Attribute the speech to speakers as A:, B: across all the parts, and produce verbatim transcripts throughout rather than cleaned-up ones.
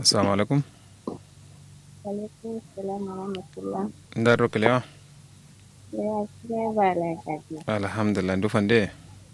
A: assalamu alaikum.
B: Alaikum salam wa rahmatullah.
A: Ndaro kelewa.
B: Ya kire ba la kaji.
A: Alhamdulillah ndufande.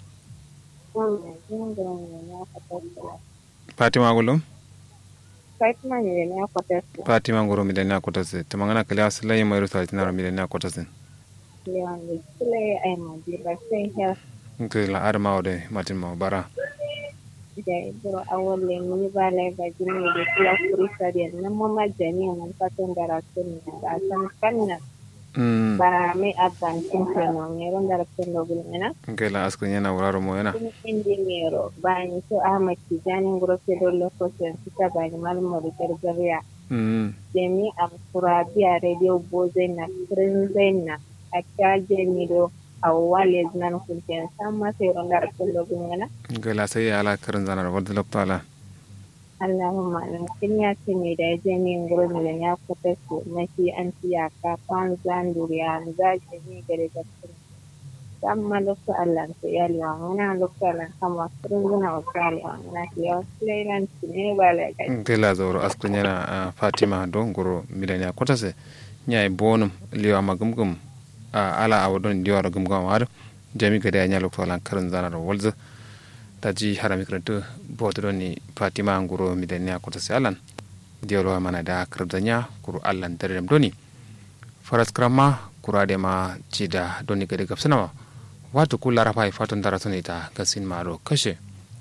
B: Wannan jin da ne ya fata.
A: Fatima gulum.
B: Fatima ne ne ya fata.
A: Fatima ngoro mi dana kotase. Tamangana kelewa sallai mai rusa tinaro mi dana kotase.
B: Ya ne kile ai ma bi ba sai ya.
A: Nke la arma ode matin ma bara.
B: Da ibro awolle ni ba la ga jini da kula furisa da nan mamma jani man fatan da rasul da san kanna.
A: Mm.
B: Ba mai abancin kano ne ron da rasul da gulmina.
A: Nke la askun yana wuraro mo yana.
B: Indi mero ba ni so Ahmad Tijani ngoro ke do lokacin kita ba ni malmo da gargariya.
A: Mm.
B: Jemi am kurabiya radio bozen na prinzen na akaje ni do awwale nan kunten sama sai ron da rasul da gulmina.
A: Nke la sai ala karin zanar wadda lokta ala.
B: Allahumma alam kin ya ce me da je ni ngoro ne ya kuta su na shi an tiya ka fan zan duriya za ki ni gare da su amma lokacin Allah sai ya liwa muna lokacin Allah kama sun guna wa kare na ya sai ne ba la kai
A: Nke la zoro askun yana Fatima don goro mi dana kotase. Nyai bonum liwa magumgum ala awdon diwaro gumgum wado. Jami gade nya lokta ala karin zanar walza. Taji harami karantu bodo ni Fatima nguro mi dana kotase alan. Diolo mana da karbdanya kuru allan darem doni. Faras krama kurade ma cida doni gade gapsanawa. Watu kula rafai fatun daratun ita gasin maro kashe.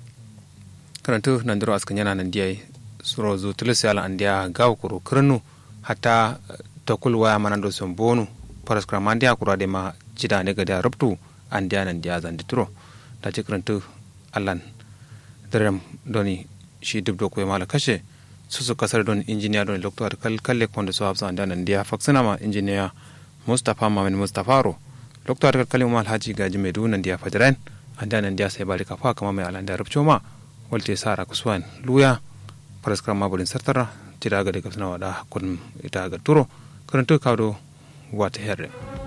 A: Karantu nandiro askanyana nandiyai suro zu tulisi ala andiya gaw kuru kranu hatta tokul waya manando sombonu faras krama andiya kurade ma cida ne gade ruptu andiya nandiya zandituro. Taji karantu allan darem doni shi dubdo ko mala kashe. Susu kasar don injiniya don loktor kal kalle kondo so hafsa andan andiya faksana ma injiniya Mustafa Mamin Mustafaro loktor kal kalle mal haji gaji medu nan dia fajran andan andiya sai bari kafa kama mai alanda rubcho ma walte sara kuswan luya paraskram ma bulin sartara tira ga de kapsana wada kun ita ga turo karanto kawdo wata herre